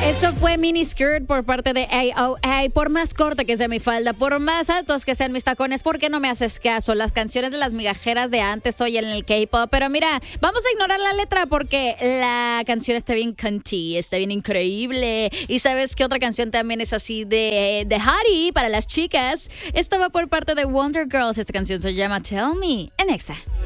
Eso fue Mini Skirt por parte de AOA. Por más corta que sea mi falda, por más altos que sean mis tacones, ¿por qué no me haces caso? Las canciones de las migajeras de antes hoy en el K-pop. Pero mira, vamos a ignorar la letra porque la canción está bien cunty, está bien increíble. Y ¿sabes qué otra canción también es así de hottie para las chicas? Esta va por parte de Wonder Girls. Esta canción se llama Tell Me en Exa.